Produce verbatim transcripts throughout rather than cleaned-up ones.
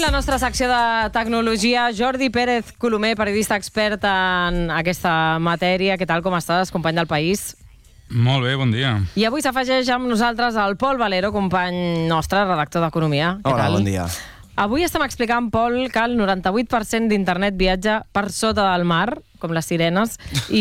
la nostra secció de tecnologia. Jordi Pérez Colomer, periodista expert en aquesta matèria. Què tal, com estàs, company del País? Molt bé, bon dia. I avui s'afegeix amb nosaltres el Pol Valero, company nostre, redactor d'Economia. Què Hola, tal? bon dia. Avui estem explicant, Pol, que el noranta-vuit per cent d'internet viatja per sota del mar, com les sirenes,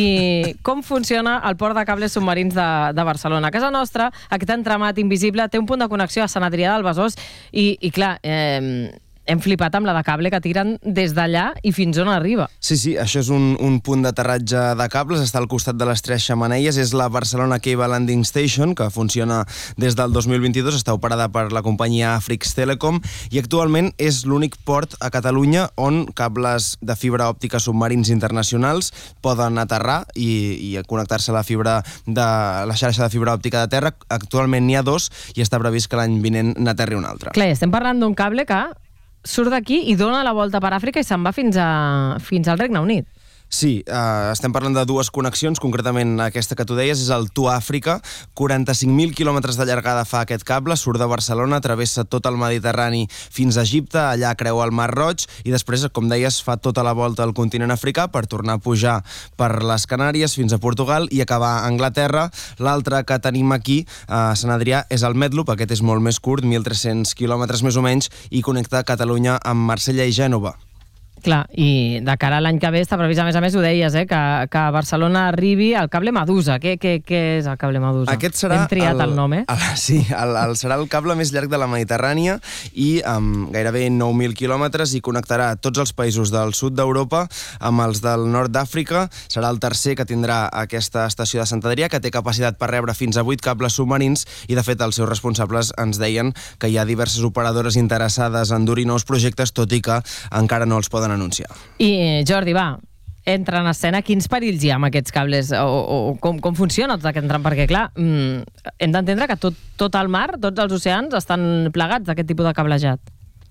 i com funciona el port de cables submarins de, de Barcelona. A casa nostra, aquest entramat invisible té un punt de connexió a Sant Adrià del Besòs i, i clar, eh, hem flipat amb la de cable que tiren des d'allà i fins on arriba. Sí, sí, això és un, un punt d'aterratge de cables, està al costat de les tres xemeneies, és la Barcelona Cable Landing Station, que funciona des del dos mil vint-i-dos, està operada per la companyia Afrix Telecom, i actualment és l'únic port a Catalunya on cables de fibra òptica submarins internacionals poden aterrar i, i connectar-se a la fibra de la xarxa de fibra òptica de terra. Actualment n'hi ha dos i està previst que l'any vinent n'aterri un altre. Clar, estem parlant d'un cable que surt d'aquí i dona la volta per Àfrica i se'n va fins, a, fins al Regne Unit. Sí, eh, estem parlant de dues connexions, concretament aquesta que tu deies és el To Africa, quaranta-cinc mil quilòmetres de llargada fa aquest cable, surt de Barcelona, travessa tot el Mediterrani fins a Egipte, allà creua el Mar Roig i després, com deies, fa tota la volta al continent africà per tornar a pujar per les Canàries fins a Portugal i acabar a Anglaterra. L'altre que tenim aquí, a Sant Adrià, és el Medloop, aquest és molt més curt, mil tres-cents quilòmetres més o menys, i connecta Catalunya amb Marsella i Gènova. Clar, i de cara a l'any que ve està previst, a més a més ho deies, eh, que, que a Barcelona arribi el cable Medusa. Què, què, què és el cable Medusa? Aquest serà Hem triat el, el nom, eh? El, sí, el, el, serà el cable més llarg de la Mediterrània i amb gairebé nou mil quilòmetres i connectarà tots els països del sud d'Europa amb els del nord d'Àfrica. Serà el tercer que tindrà aquesta estació de Sant Adrià, que té capacitat per rebre fins a vuit cables submarins i, de fet, els seus responsables ens deien que hi ha diverses operadores interessades en dur-hi nous projectes, tot i que encara no els poden anunciar. I Jordi, va, entra en escena, quins perills hi ha amb aquests cables o, o com, com funciona tot aquest tram? Perquè clar, mm, hem d'entendre que tot, tot el mar, tots els oceans estan plegats d'aquest tipus de cablejat.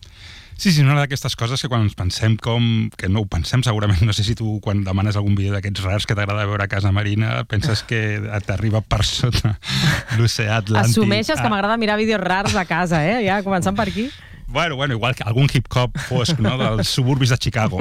Sí, sí, una d'aquestes coses que quan ens pensem com... que no ho pensem segurament, no sé si tu quan demanes algun vídeo d'aquests rars que t'agrada veure a casa marina penses que t'arriba per sota l'oceà Atlàntic. Assumeixes que m'agrada mirar vídeos rars a casa, eh? Ja, començant per aquí. Bueno, bueno, igual que algun hip-hop fosc, no?, dels suburbis de Chicago.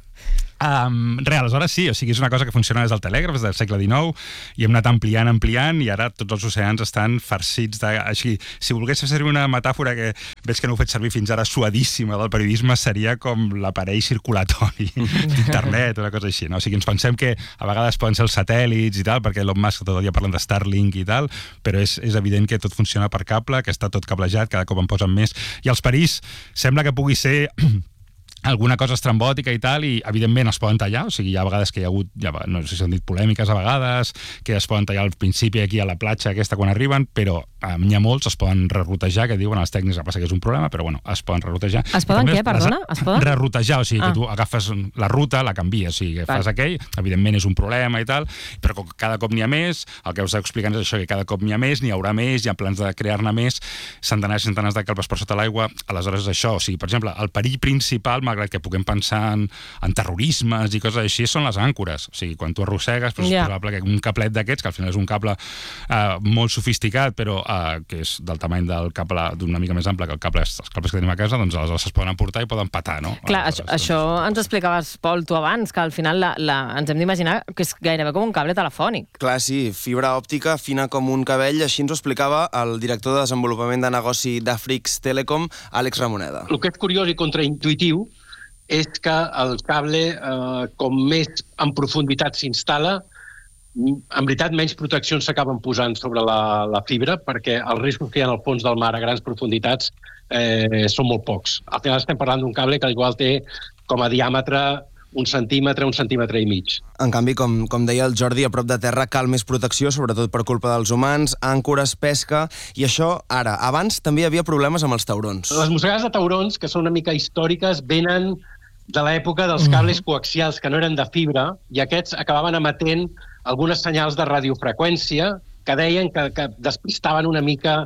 Um, re, aleshores sí, o sigui, és una cosa que funciona des del telègraf, des del segle dinou, i hem anat ampliant, ampliant, i ara tots els oceans estan farcits de... Així, si volgués fer servir una metàfora que veig que no ho he fet servir fins ara suadíssima del periodisme, seria com l'aparell circulatori d'internet, una cosa així, no? O sigui, ens pensem que a vegades poden ser els satèl·lits i tal, perquè Elon Musk tot el dia parlen de Starlink i tal, però és, és evident que tot funciona per cable, que està tot cablejat, cada cop en posen més, i els perills sembla que pugui ser alguna cosa estrambòtica i tal, i evidentment es poden tallar, o sigui, hi ha vegades que hi ha hagut, ja, no sé si s'han dit polèmiques a vegades, que es poden tallar al principi aquí a la platja aquesta quan arriben, però eh, n'hi ha molts, es poden rerotejar, que diuen els tècnics, que passa que és un problema, però bueno, es poden rerotejar. Es poden què, perdona? Es poden? Rerotejar, o sigui, ah. que tu agafes la ruta, la canvies, o sigui, que Val. fas aquell, evidentment és un problema i tal, però com que cada cop n'hi ha més, el que us expliquen és això, que cada cop n'hi ha més, n'hi haurà més, hi ha plans de crear-ne més, centenars i centenars de cables per sota l'aigua, aleshores és això, o sigui, per exemple, el perill principal, malgrat que puguem pensar En, en terrorismes i coses així, són les àncores. O sigui, quan tu arrossegues, doncs yeah. és probable que un cablet d'aquests, que al final és un cable eh, molt sofisticat, però eh, que és del tamany del cable d'una mica més ample que el cable, els cables que tenim a casa, doncs aleshores es poden emportar i poden patar, no? Clar, això, doncs... això ens explicaves, Pol, tu abans, que al final la, la, ens hem d'imaginar que és gairebé com un cable telefònic. Clar, sí, fibra òptica fina com un cabell, així ens ho explicava el director de desenvolupament de negoci d'Afrix Telecom, Àlex Ramoneda. El que és curiós i contraintuitiu és que el cable, eh, com més en profunditat s'instal·la, en veritat menys proteccions s'acaben posant sobre la, la fibra, perquè els riscos que hi ha al fons del mar a grans profunditats eh, són molt pocs. Al final estem parlant d'un cable que igual té com a diàmetre un centímetre, un centímetre i mig. En canvi, com, com deia el Jordi, a prop de terra cal més protecció, sobretot per culpa dels humans, àncores, pesca, i això, ara, abans també hi havia problemes amb els taurons. Les mossegades de taurons, que són una mica històriques, venen de l'època dels cables coaxials, que no eren de fibra, i aquests acabaven emetent algunes senyals de radiofreqüència que deien que, que despistaven una mica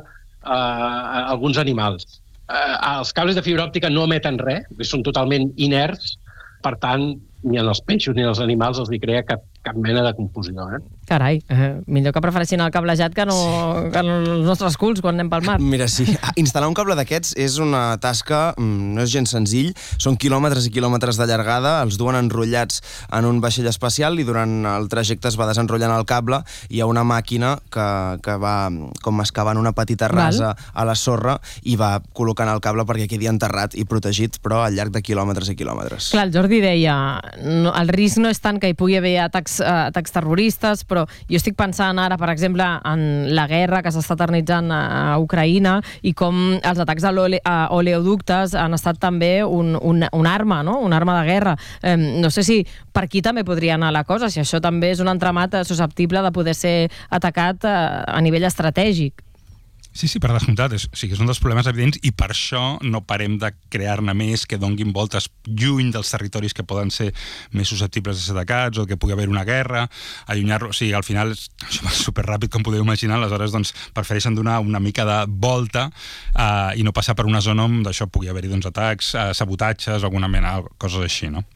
eh, alguns animals. Eh, els cables de fibra òptica no emeten res, són totalment inerts, per tant, ni en els peixos ni en els animals els hi crea cap, cap mena de confusió. Eh? Carai, eh, millor que prefereixin el cablejat que no, sí. que no els nostres culs quan anem pel mar. Mira, sí, instal·lar un cable d'aquests és una tasca, no és gens senzill, són quilòmetres i quilòmetres de llargada, els duen enrotllats en un vaixell espacial i durant el trajecte es va desenrotllant el cable i hi ha una màquina que, que va com excavant una petita rasa Val. a la sorra i va col·locant el cable perquè quedi enterrat i protegit, però al llarg de quilòmetres i quilòmetres. Clar, el Jordi deia, no, el risc no és tant que hi pugui haver atacs, atacs terroristes, però jo estic pensant ara, per exemple, en la guerra que s'està eternitzant a Ucraïna i com els atacs a oleoductes han estat també un, un, un arma, no? Una arma de guerra. Eh, no sé si per aquí també podria anar la cosa, si això també és un entramat susceptible de poder ser atacat a, a nivell estratègic. Sí, sí, per descomptat. És, o sigui, és un dels problemes evidents i per això no parem de crear-ne més que donguin voltes lluny dels territoris que poden ser més susceptibles de ser atacats o que pugui haver una guerra, allunyar-lo. O sigui, al final és superràpid, com podeu imaginar, aleshores doncs, prefereixen donar una mica de volta eh, i no passar per una zona on d'això pugui haver-hi doncs, atacs, eh, sabotatges, alguna mena, coses així, no?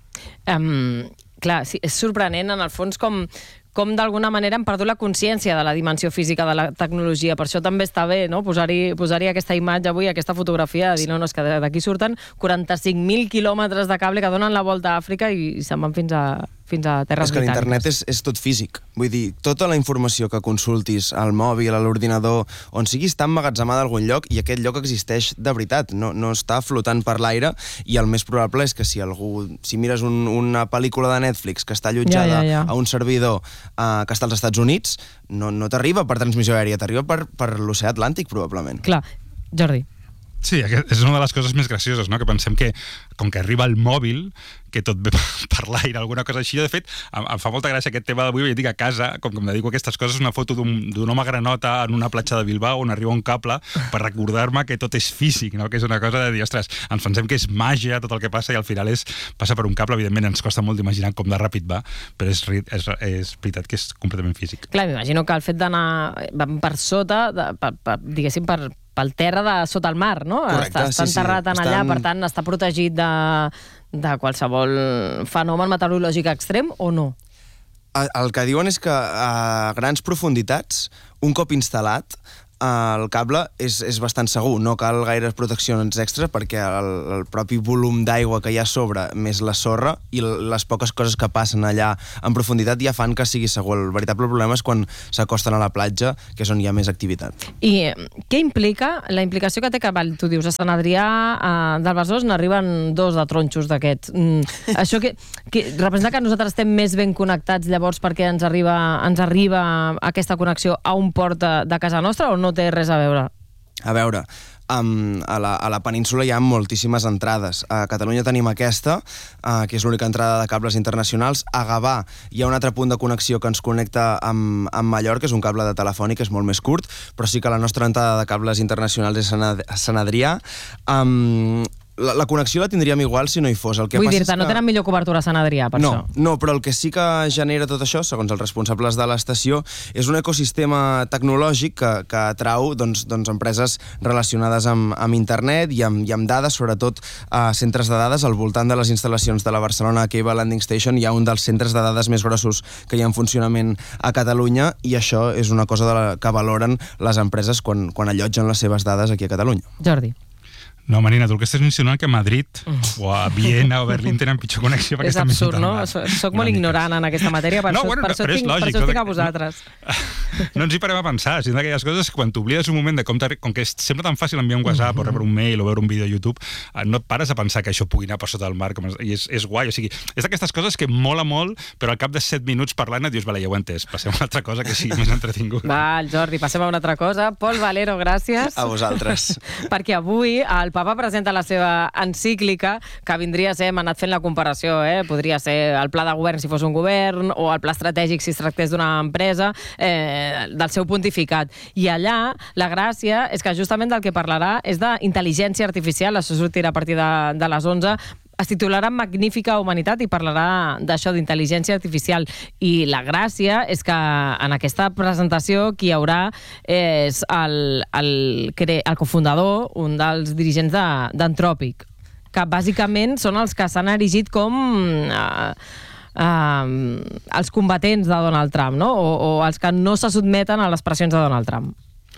Um, clar, sí, és sorprenent, en el fons, com... com d'alguna manera hem perdut la consciència de la dimensió física de la tecnologia. Per això també està bé, no?, posar-hi posar-hi aquesta imatge avui, aquesta fotografia, de dir, no, no, és que d'aquí surten quaranta-cinc mil quilòmetres de cable que donen la volta a Àfrica i se'n van fins a, fins a terres britàniques. És que l'internet és, és tot físic. Vull dir, tota la informació que consultis al mòbil, a l'ordinador, on sigui, està emmagatzemada a algun lloc i aquest lloc existeix de veritat, no, no està flotant per l'aire i el més probable és que si algú, si mires un, una pel·lícula de Netflix que està allotjada ja, ja, ja. a un servidor Uh, que està als Estats Units, no, no t'arriba per transmissió aèria, t'arriba per, per l'oceà Atlàntic, probablement. Clar. Jordi. Sí, és una de les coses més gracioses, no?, que pensem que, com que arriba el mòbil, que tot ve per l'aire, alguna cosa així. De fet, em, em fa molta gràcia aquest tema d'avui, jo dic a casa, com que em dedico a aquestes coses, una foto d'un home granota en una platja de Bilbao on arriba un cable per recordar-me que tot és físic, no?, que és una cosa de dir, ostres, ens pensem que és màgia tot el que passa i al final és passa per un cable. Evidentment ens costa molt d'imaginar com de ràpid va, però és, és, és veritat que és completament físic. Clar, m'imagino que el fet d'anar per sota, de, per, per, diguéssim, per pel terra de sota el mar, no? Correcte, està, està sí, enterrat sí. en allà, Estan... per tant, està protegit de, de qualsevol fenomen meteorològic extrem o no? El que diuen és que a grans profunditats, un cop instal·lat, el cable és, és bastant segur, no cal gaires proteccions extres perquè el, el propi volum d'aigua que hi ha a sobre, més la sorra i les poques coses que passen allà en profunditat ja fan que sigui segur. El veritable problema és quan s'acosten a la platja, que és on hi ha més activitat. I què implica? La implicació que té que, tu dius, a Sant Adrià eh, del Besòs n'arriben dos de tronxos d'aquests. Mm, això que, que representa que nosaltres estem més ben connectats llavors perquè ens arriba, ens arriba aquesta connexió a un port de, de casa nostra o no té res a veure? A veure, um, a, la, a la península hi ha moltíssimes entrades. A Catalunya tenim aquesta, uh, que és l'única entrada de cables internacionals. A Gavà hi ha un altre punt de connexió que ens connecta amb, amb Mallorca, és un cable de telefònic, és molt més curt, però sí que la nostra entrada de cables internacionals és a Sant Adrià. Um, La, la connexió la tindríem igual si no hi fos. El que Vull passa dir-te, que... no tenen millor cobertura a Sant Adrià, per no, això. No, però el que sí que genera tot això, segons els responsables de l'estació, és un ecosistema tecnològic que, que atrau doncs, doncs, empreses relacionades amb, amb internet i amb, i amb dades, sobretot a centres de dades. Al voltant de les instal·lacions de la Barcelona Cable Landing Station hi ha un dels centres de dades més grossos que hi ha en funcionament a Catalunya i això és una cosa de la que valoren les empreses quan, quan allotgen les seves dades aquí a Catalunya. Jordi. No, Marina, tu el que estàs mencionant que a Madrid o a Viena o a Berlín tenen pitjor connexió perquè és estan absurd, no? Soc molt ignorant en aquesta matèria, per no, això, bueno, per no, això però és tinc, lògic, per això estic a no, vosaltres. No ens hi parem a pensar, és d'aquelles coses que quan t'oblides un moment de com, com que és sempre tan fàcil enviar un WhatsApp o rebre un mail o veure un vídeo a YouTube, no et pares a pensar que això pugui anar per sota del mar, com és, i és, és guai, o sigui, és d'aquestes coses que mola molt, però al cap de set minuts parlant et dius, vale, ja ho he entès, passem a una altra cosa que sigui més entretingut. Val, Jordi, passem a una altra cosa. Pol Valero, gràcies. A vosaltres. Perquè avui el papa presenta la seva encíclica, que vindria a ser, hem anat fent la comparació, eh? Podria ser el pla de govern si fos un govern, o el pla estratègic si es tractés d'una empresa, eh, del seu pontificat. I allà, la gràcia és que justament del que parlarà és d'intel·ligència artificial, això sortirà a partir de, de les onze, es titularà Magnífica Humanitat i parlarà d'això, d'intel·ligència artificial. I la gràcia és que en aquesta presentació qui hi haurà és el, el, el cofundador, un dels dirigents d'Antròpic, que bàsicament són els que s'han erigit com... Eh, eh, els combatents de Donald Trump, no? O, o els que no se sotmeten a les pressions de Donald Trump.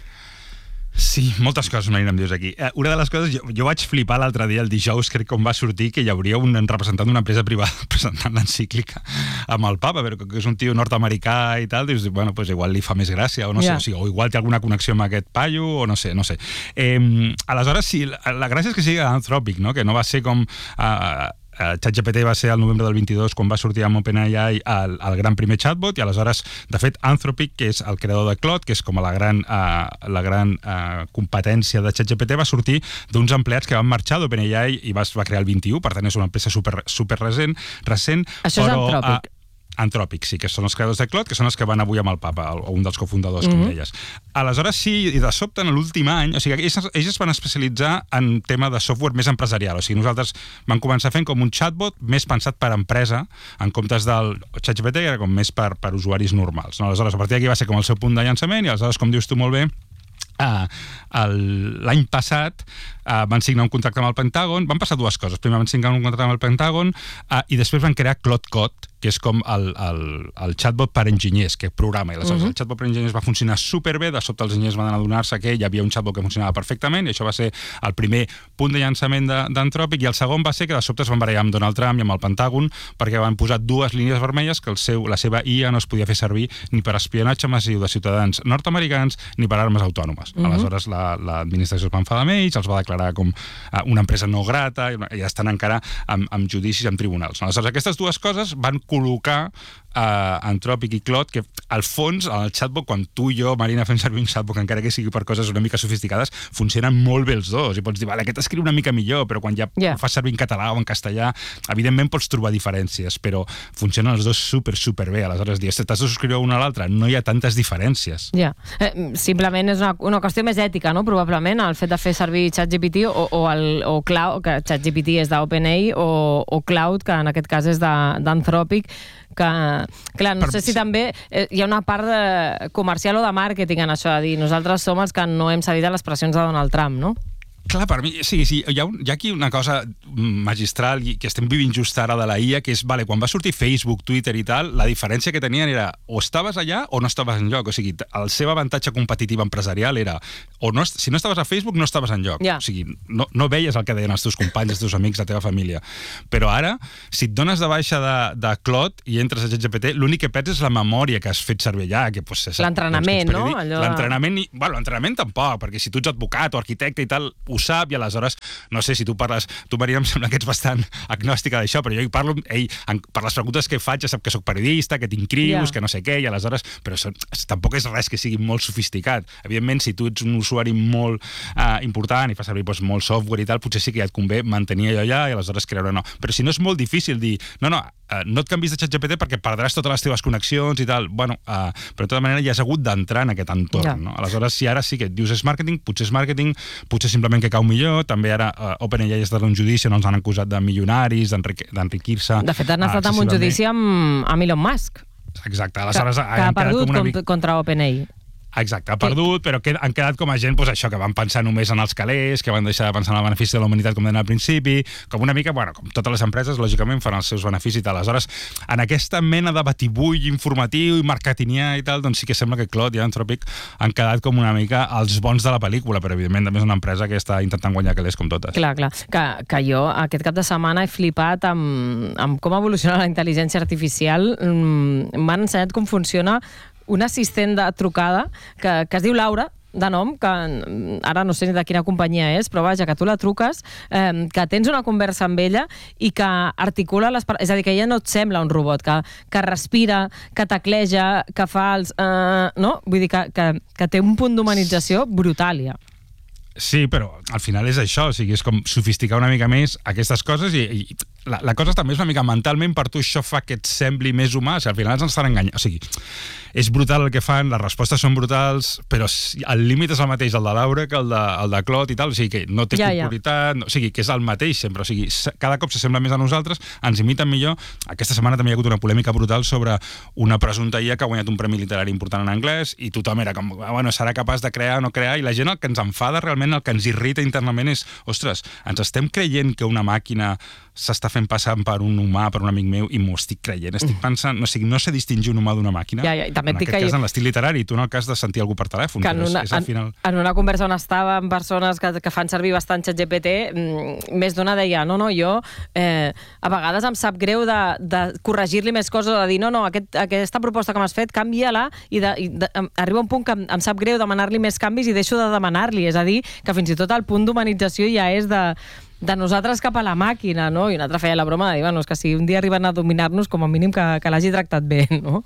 Sí, moltes coses, Marina, em dius aquí. Eh, una de les coses, jo, jo vaig flipar l'altre dia, el dijous, crec que on va sortir, que hi hauria un representant d'una empresa privada presentant l'encíclica amb el papa, però que és un tio nord-americà i tal, dius, bueno, pues igual li fa més gràcia, o no yeah. sé, o, sigui, o igual té alguna connexió amb aquest paio, o no sé, no sé. Eh, aleshores, sí, la, la gràcia és que sigui Anthropic, no? Que no va ser com... Eh, Uh, ChatGPT va ser el novembre del vint-i-dos quan va sortir amb OpenAI el, el gran primer chatbot, i aleshores, de fet, Anthropic, que és el creador de Claude, que és com a la gran, uh, la gran uh, competència de ChatGPT, va sortir d'uns empleats que van marxar d'OpenAI i va, va crear el vint-i-u, per tant és una empresa super, super recent, recent Això però, és Anthropic. Uh, Anthropic, sí, que són els creadors de Claude, que són els que van avui amb el papa, un dels cofundadors, mm-hmm. com deies. Aleshores, sí, i de sobte, en l'últim any, o sigui, ells, ells es van especialitzar en tema de software més empresarial, o sigui, nosaltres vam començar fent com un chatbot més pensat per empresa, en comptes del ChatGPT, que era com més per, per usuaris normals. No? Aleshores, a partir d'aquí va ser com el seu punt de llançament, i aleshores, com dius tu molt bé, Uh, l'any passat uh, van signar un contracte amb el Pentàgon. Van passar dues coses. Primer van signar un contracte amb el Pentàgon uh, i després van crear Claude Code, que és com el, el, el chatbot per enginyers, que programa. I aleshores uh-huh. el chatbot per enginyers va funcionar superbé, de sobte els enginyers van adonar-se que hi havia un chatbot que funcionava perfectament, i això va ser el primer punt de llançament d'Anthropic, i el segon va ser que de sobte es van barallar amb Donald Trump i amb el Pentàgon perquè van posar dues línies vermelles que el seu, la seva I A no es podia fer servir ni per espionatge massiu de ciutadans nord-americans ni per armes autònomes. Uh-huh. Aleshores l'administració la, es va enfadar amb ells, els va declarar com uh, una empresa no grata, i ja estan encara amb, amb judicis en tribunals. Aleshores aquestes dues coses van col·locar uh, Anthropic i Claude, que al fons, el chatbot, quan tu i jo, Marina, fem servir un chatbot, encara que sigui per coses una mica sofisticades, funcionen molt bé els dos, i pots dir, vale, aquest escriu una mica millor, però quan ja yeah. fas servir en català o en castellà, evidentment pots trobar diferències, però funcionen els dos super, super bé. Aleshores, dius, t'has de subscriure una a l'altra, no hi ha tantes diferències. Ja, yeah. eh, simplement és una, una qüestió més ètica, no?, probablement, el fet de fer servir ChatGPT o, o, el, o Cloud, que ChatGPT és d'OpenAI, o, o Cloud, que en aquest cas és d'Anthropic, que, clar, no per... sé si també eh, hi ha una part de comercial o de màrqueting en això, de dir, nosaltres som els que no hem cedit a les pressions de Donald Trump, no? Clar, per mi, sí, sí, hi ha, un, hi ha aquí una cosa magistral que estem vivint just ara de la I A, que és, vale, quan va sortir Facebook, Twitter i tal, la diferència que tenien era o estaves allà o no estaves enlloc. O sigui, el seu avantatge competitiu empresarial era, o no, si no estaves a Facebook, no estaves enlloc. Yeah. O sigui, no, no veies el que deien els teus companys, els teus amics, la teva família. Però ara, si et dones de baixa de, de Claude i entres a ChatGPT, l'únic que perds és la memòria que has fet servir allà. Pues, l'entrenament, no? Allò... L'entrenament, bueno, l'entrenament tampoc, perquè si tu ets advocat o arquitecte i tal, ho sap, i aleshores, no sé si tu parles, tu Maria, em sembla que ets bastant agnòstica d'això, però jo hi parlo, ell, per les preguntes que faig, ja sap que soc periodista, que tinc crius, yeah. que no sé què, i aleshores, però so, tampoc és res que sigui molt sofisticat. Evidentment, si tu ets un usuari molt uh, important i fas servir doncs, molt software i tal, potser sí que ja et convé mantenir allò allà i aleshores creure no. Però si no és molt difícil dir, no, no, Uh, no et canvis de ChatGPT perquè perdràs totes les teves connexions i tal, bueno, uh, però de tota manera ja has hagut d'entrar en aquest entorn, yeah. no? Aleshores, si ara sí que et dius és màrqueting, potser és màrqueting, potser simplement que cau millor, també ara uh, OpenAI està en un judici on els han acusat de milionaris, d'enriquir-se... De fet, han estat uh, en un judici amb, amb Elon Musk. Exacte, aleshores... Que, que ha perdut com una... contra OpenAI. Exacte, ha perdut, però que, han quedat com a gent pues, això, que van pensar només en els calés, que van deixar de pensar en el benefici de la humanitat, com deien al principi, com una mica, bueno, com totes les empreses, lògicament, fan els seus beneficis i tal. Aleshores, en aquesta mena de batibull informatiu i marketingià i tal, doncs sí que sembla que Claude i Anthropic han quedat com una mica els bons de la pel·lícula, però evidentment també és una empresa que està intentant guanyar calés com totes. Clar, clar, que, que jo aquest cap de setmana he flipat amb, amb com evoluciona la intel·ligència artificial. M'han ensenyat com funciona un assistent de trucada que, que es diu Laura, de nom, que ara no sé ni de quina companyia és, però vaja, que tu la truques, eh, que tens una conversa amb ella i que articula les... És a dir, que ella no et sembla un robot, que, que respira, que tecleja, que fa els... Eh, no? Vull dir que, que, que té un punt d'humanització brutal, ja. Sí, però al final és això, o sigui, és com sofisticar una mica més aquestes coses i, i la, la cosa també és una mica mentalment, per tu això fa que et sembli més humà, o sigui, al final ens estan enganyant, o sigui, és brutal el que fan, les respostes són brutals, però el límit és el mateix, el de Laura que el de, el de Claude i tal, o sigui, que no té ja, corporitat, ja. No, o sigui, que és el mateix sempre, o sigui, cada cop s'assembla més a nosaltres, ens imiten millor. Aquesta setmana també hi ha hagut una polèmica brutal sobre una presumpta I A que ha guanyat un premi literari important en anglès i tothom era com, bueno, serà capaç de crear o no crear, i la gent el que ens enfada realment, el que ens irrita internament és, ostres, ens estem creient que una màquina s'està fent passar per un humà, per un amic meu, i m'ho estic creient. Estic pensant, no sé, no sé distingir un humà d'una màquina. Ja, ja, i també en et dic aquest que cas, en l'estil literari, tu en el cas de sentir algú per telèfon, que en però una, és, és al final... en, en una conversa on estava amb persones que, que fan servir bastant ChatGPT, mm, més d'una deia, no, no, jo eh, a vegades em sap greu de, de corregir-li més coses, de dir, no, no, aquest, aquesta proposta que m'has fet, canvia-la, i, de, i de, arriba un punt que em, em sap greu demanar-li més canvis i deixo de demanar-li, és a dir, que fins i tot el punt d'humanització ja és de de nosaltres cap a la màquina, no? I una altra feia la broma de dir, bueno, és que si un dia arriben a dominar-nos, com a mínim que, que l'hagi tractat bé, no?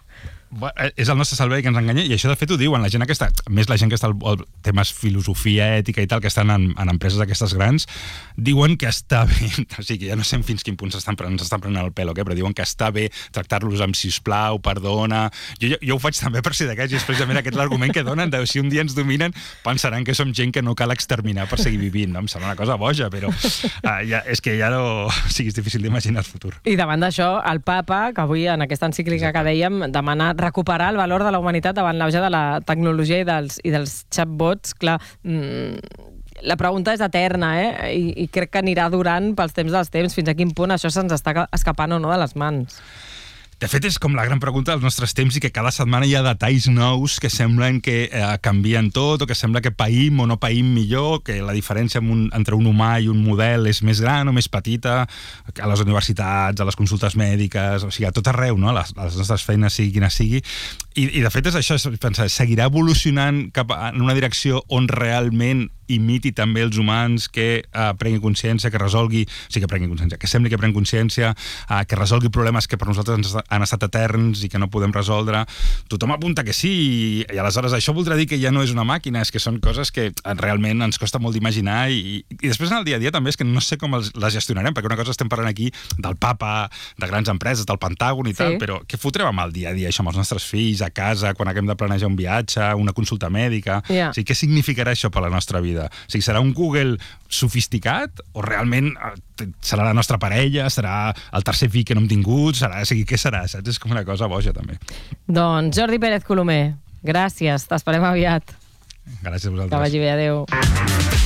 És el nostre cervell que ens enganya, i això de fet ho diuen la gent aquesta, més la gent que està al temes filosofia, ètica i tal, que estan en, en empreses d'aquestes grans, diuen que està bé, o sigui, ja no sé fins quin punt s'estan prenent, s'estan prenent el pèl, okay? Però diuen que està bé tractar-los amb sisplau, perdona... Jo, jo, jo ho faig també per ser d'aquests, i és precisament aquest l'argument que donen, de si un dia ens dominen, pensaran que som gent que no cal exterminar per seguir vivint, no? Em sembla una cosa boja, però uh, ja, és que ja no... O sigui, és difícil d'imaginar el futur. I davant d'això, el papa, que avui en aquesta encíclica que dèiem, demana recuperar el valor de la humanitat davant l'auge de la tecnologia i dels, i dels chatbots, clar, mmm, la pregunta és eterna, eh? I, i crec que anirà durant pels temps dels temps, fins a quin punt això se'ns està escapant o no de les mans. De fet, és com la gran pregunta dels nostres temps i que cada setmana hi ha detalls nous que semblen que eh, canvien tot o que sembla que païm o no païm millor, que la diferència un, entre un humà i un model és més gran o més petita, a les universitats, a les consultes mèdiques, o sigui, a tot arreu, no? a, les, a les nostres feines, sigui quina sigui. I, i de fet és això, és pensar, seguirà evolucionant cap a, en una direcció on realment imiti també els humans, que eh, prengui consciència, que resolgui, o sigui, que prengui consciència, que sembli que pren consciència, eh, que resolgui problemes que per nosaltres ens han estat eterns i que no podem resoldre. Tothom apunta que sí, i, i aleshores això voldrà dir que ja no és una màquina, és que són coses que realment ens costa molt d'imaginar, i, i després en el dia a dia també és que no sé com els, les gestionarem, perquè una cosa estem parlant aquí del papa, de grans empreses, del Pentàgon i sí. tal, però què fotrem amb el dia a dia, això amb els nostres fills, a casa, quan haguem de planejar un viatge, una consulta mèdica... Yeah. O sigui, què significarà això per la nostra vida? O sigui, serà un Google sofisticat o realment serà la nostra parella, serà el tercer fill que no hem tingut, serà, o sigui, què serà? Saps? És com una cosa boja, també. Doncs Jordi Pérez Colomer, gràcies, t'esperem aviat. Gràcies a vosaltres. Que vagi bé, adéu.